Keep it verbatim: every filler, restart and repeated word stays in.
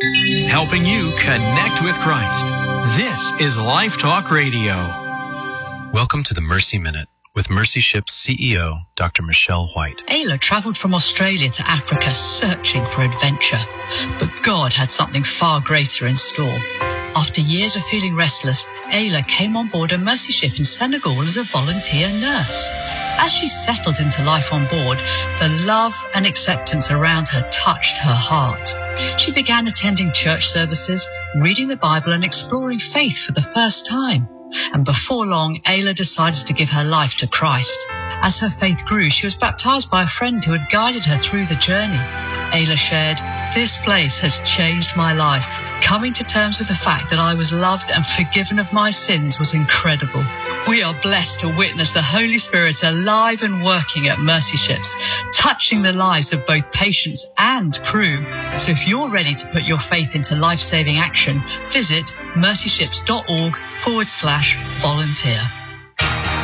helping you connect with Christ. This is Life Talk Radio. Welcome to the Mercy Minute with Mercy Ship's C E O, Doctor Michelle White. Ayla travelled from Australia to Africa searching for adventure, but God had something far greater in store. After years of feeling restless, Ayla came on board a Mercy Ship in Senegal as a volunteer nurse. As she settled into life on board, the love and acceptance around her touched her heart. She began attending church services, reading the Bible and exploring faith for the first time. And before long, Ayla decided to give her life to Christ. As her faith grew, she was baptized by a friend who had guided her through the journey. Ayla shared, "This place has changed my life. Coming to terms with the fact that I was loved and forgiven of my sins was incredible." We are blessed to witness the Holy Spirit alive and working at Mercy Ships, touching the lives of both patients and crew. So if you're ready to put your faith into life-saving action, visit mercyships.org forward slash volunteer.